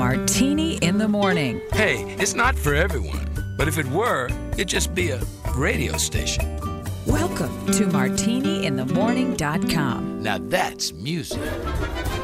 Martini in the Morning. Hey, it's not for everyone, but if it were, it'd just be a radio station. Welcome to MartiniInTheMorning.com. Now that's music.